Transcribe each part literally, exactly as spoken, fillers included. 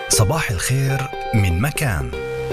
صباح الخير من مكان.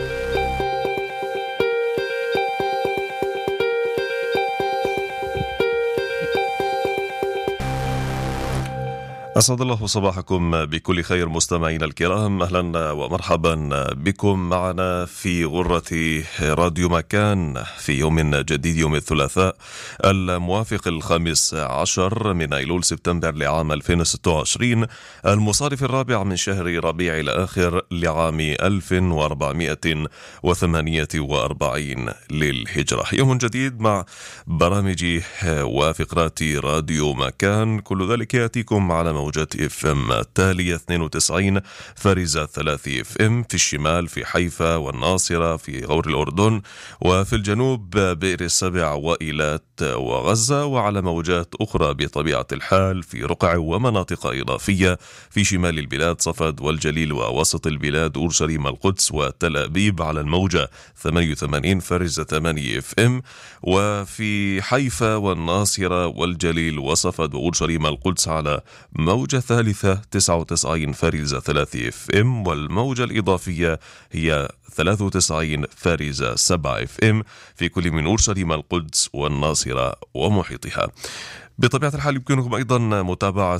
أسعد الله صباحكم بكل خير مستمعينا الكرام، أهلا ومرحبا بكم معنا في غرة راديو مكان في يوم جديد، يوم الثلاثاء الموافق الخامس عشر من أيلول سبتمبر لعام ألفين وستة وعشرين، المصادف الرابع من شهر ربيع الآخر لعام ألف وأربعمائة وثمانية وأربعين للهجرة. يوم جديد مع برامج وفقرات راديو مكان، كل ذلك يأتيكم على موجات اف ام التالية اثنين وتسعين فارزة ثلاثة اف ام في الشمال في حيفا والناصرة في غور الأردن، وفي الجنوب بئر السبع وإيلات وغزة، وعلى موجات أخرى بطبيعة الحال في رقع ومناطق إضافية في شمال البلاد صفد والجليل ووسط البلاد أورشليم القدس وتل أبيب على الموجة ثمانية وثمانين فارزة ثمانية اف ام، وفي حيفا والناصرة والجليل وصفد وأورشليم القدس على موجة ثالثة تسعة وتسعين فارزة ثلاثة اف ام، والموجة الإضافية هي ثلاثة وتسعين فارزة سبعة اف ام في كل من أورشليم القدس والناصرة ومحيطها. بطبيعة الحال يمكنكم أيضا متابعة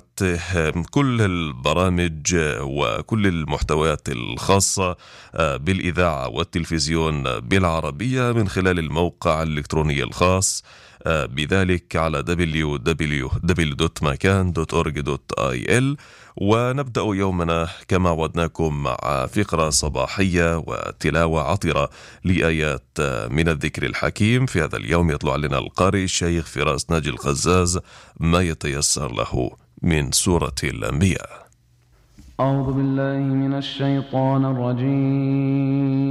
كل البرامج وكل المحتويات الخاصة بالإذاعة والتلفزيون بالعربية من خلال الموقع الإلكتروني الخاص بذلك على دبليو دبليو دبليو دوت مكان دوت أورج دوت آي إل. ونبدأ يومنا كما وعدناكم مع فقرة صباحية وتلاوة عطرة لآيات من الذكر الحكيم. في هذا اليوم يطلع لنا القارئ الشيخ فراس ناجي القزاز ما يتيسر له من سورة الأنبياء. أعوذ بالله من الشيطان الرجيم.